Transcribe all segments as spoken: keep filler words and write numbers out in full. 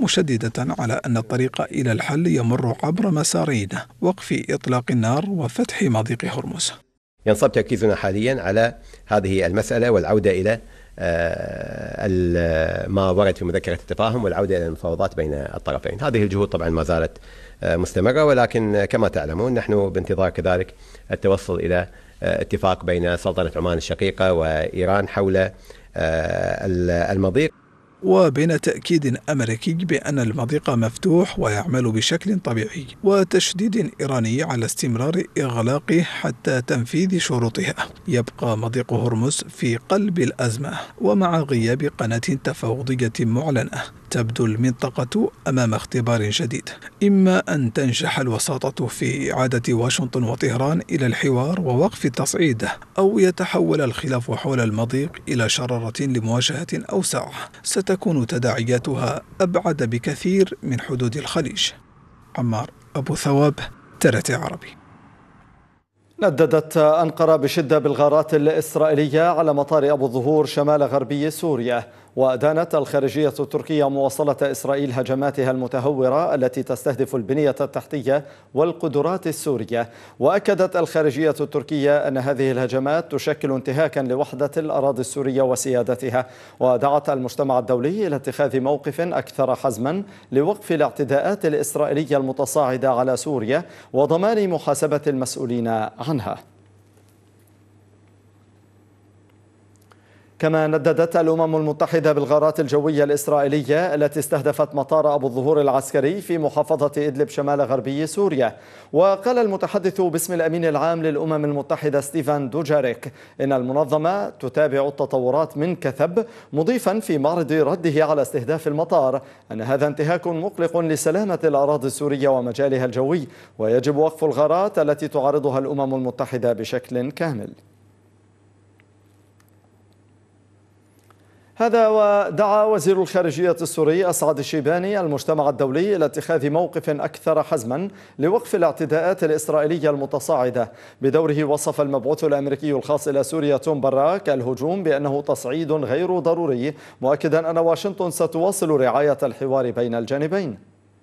مشددة على أن الطريق إلى الحل يمر عبر مسارين: وقف إطلاق النار وفتح مضيق هرمز. ينصب تركيزنا حاليا على هذه المسألة والعودة إلى ما ورد في مذكرة التفاهم والعودة إلى المفاوضات بين الطرفين. هذه الجهود طبعا ما زالت مستمرة، ولكن كما تعلمون نحن بانتظار كذلك التوصل إلى اتفاق بين سلطنة عمان الشقيقة وإيران حول المضيق، وبين تأكيد أمريكي بأن المضيق مفتوح ويعمل بشكل طبيعي، وتشديد إيراني على استمرار إغلاقه حتى تنفيذ شروطها. يبقى مضيق هرمز في قلب الأزمة، ومع غياب قناة تفاوضية معلنة تبدو المنطقة أمام اختبار جديد: إما أن تنجح الوساطة في إعادة واشنطن وطهران إلى الحوار ووقف التصعيد، أو يتحول الخلاف حول المضيق إلى شرارة لمواجهة أوسع ستكون تداعياتها أبعد بكثير من حدود الخليج. عمار أبو ثواب، ترتي عربي. نددت أنقرة بشدة بالغارات الإسرائيلية على مطار أبو الظهور شمال غربي سوريا، وأدانت الخارجية التركية مواصلة إسرائيل هجماتها المتهورة التي تستهدف البنية التحتية والقدرات السورية. وأكدت الخارجية التركية أن هذه الهجمات تشكل انتهاكا لوحدة الأراضي السورية وسيادتها، ودعت المجتمع الدولي إلى اتخاذ موقف أكثر حزما لوقف الاعتداءات الإسرائيلية المتصاعدة على سوريا وضمان محاسبة المسؤولين عنها. كما نددت الأمم المتحدة بالغارات الجوية الإسرائيلية التي استهدفت مطار أبو الظهور العسكري في محافظة إدلب شمال غربي سوريا. وقال المتحدث باسم الأمين العام للأمم المتحدة ستيفان دوجاريك إن المنظمة تتابع التطورات من كثب، مضيفا في معرض رده على استهداف المطار أن هذا انتهاك مقلق لسلامة الأراضي السورية ومجالها الجوي، ويجب وقف الغارات التي تعارضها الأمم المتحدة بشكل كامل. هذا ودعا وزير الخارجية السوري أسعد الشيباني المجتمع الدولي إلى اتخاذ موقف أكثر حزما لوقف الاعتداءات الإسرائيلية المتصاعدة. بدوره وصف المبعوث الأمريكي الخاص إلى سوريا توم براك الهجوم بأنه تصعيد غير ضروري، مؤكدا أن واشنطن ستواصل رعاية الحوار بين الجانبين.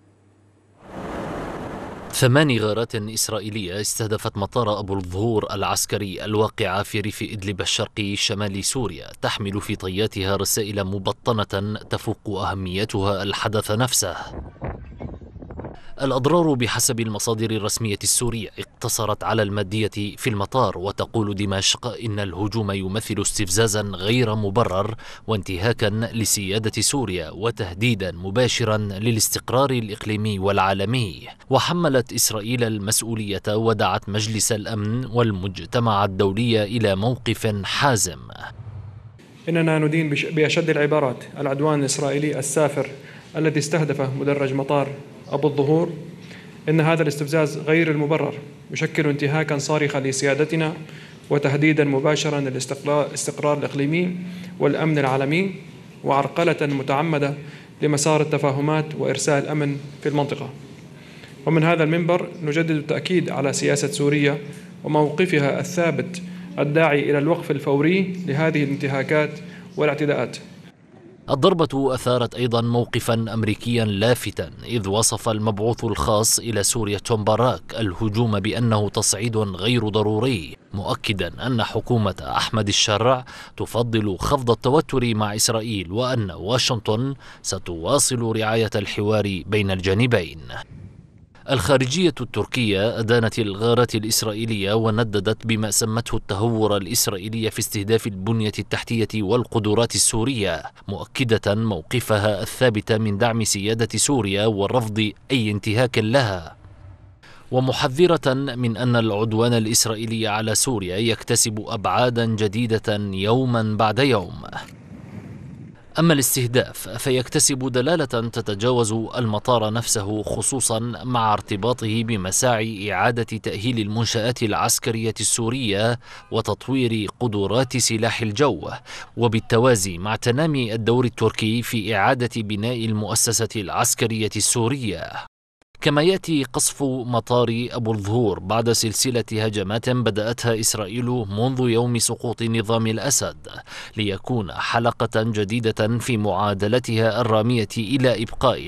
ثماني غارات إسرائيلية استهدفت مطار أبو الظهور العسكري الواقع في ريف إدلب الشرقي شمال سوريا، تحمل في طياتها رسائل مبطنة تفوق أهميتها الحدث نفسه. الأضرار بحسب المصادر الرسمية السورية اقتصرت على المادية في المطار، وتقول دمشق إن الهجوم يمثل استفزازا غير مبرر وانتهاكا لسيادة سوريا وتهديدا مباشرا للاستقرار الإقليمي والعالمي. وحملت إسرائيل المسؤولية ودعت مجلس الأمن والمجتمع الدولي إلى موقف حازم. إننا ندين بأشد العبارات العدوان الإسرائيلي السافر الذي استهدف مدرج مطار أبو الظهور. إن هذا الاستفزاز غير المبرر يشكل انتهاكا صارخا لسيادتنا وتهديدا مباشرا للاستقرار الإقليمي والأمن العالمي، وعرقلة متعمدة لمسار التفاهمات وإرساء الأمن في المنطقة. ومن هذا المنبر نجدد التأكيد على سياسة سوريا وموقفها الثابت الداعي إلى الوقف الفوري لهذه الانتهاكات والاعتداءات. الضربة أثارت أيضا موقفا أمريكيا لافتا، إذ وصف المبعوث الخاص إلى سوريا توم باراك الهجوم بأنه تصعيد غير ضروري، مؤكدا أن حكومة أحمد الشرع تفضل خفض التوتر مع إسرائيل، وأن واشنطن ستواصل رعاية الحوار بين الجانبين. الخارجية التركية أدانت الغارات الإسرائيلية ونددت بما سمته التهور الإسرائيلي في استهداف البنية التحتية والقدرات السورية، مؤكدة موقفها الثابت من دعم سيادة سوريا ورفض أي انتهاك لها، ومحذرة من أن العدوان الإسرائيلي على سوريا يكتسب أبعادا جديدة يوما بعد يوم. أما الاستهداف فيكتسب دلالة تتجاوز المطار نفسه، خصوصا مع ارتباطه بمساعي إعادة تأهيل المنشآت العسكرية السورية وتطوير قدرات سلاح الجو، وبالتوازي مع تنامي الدور التركي في إعادة بناء المؤسسة العسكرية السورية. كما يأتي قصف مطار أبو الظهور بعد سلسلة هجمات بدأتها إسرائيل منذ يوم سقوط نظام الأسد، ليكون حلقة جديدة في معادلتها الرامية إلى إبقاء